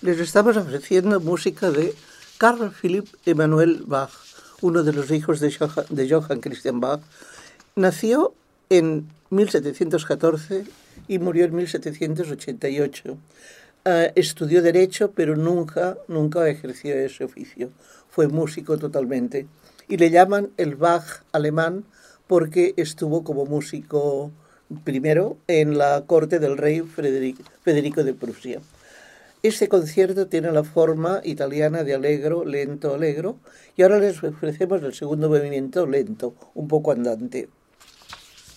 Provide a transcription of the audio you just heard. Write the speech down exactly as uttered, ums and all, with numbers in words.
Les estamos ofreciendo música de Carl Philipp Emanuel Bach, uno de los hijos de Johann, de Johann Christian Bach. Nació en mil setecientos catorce y murió en mil setecientos ochenta y ocho. Uh, estudió Derecho, pero nunca, nunca ejerció ese oficio. Fue músico totalmente. Y le llaman el Bach alemán porque estuvo como músico primero en la corte del rey Frederico, Federico de Prusia. Este concierto tiene la forma italiana de allegro, lento, allegro, y ahora les ofrecemos el segundo movimiento lento, un poco andante.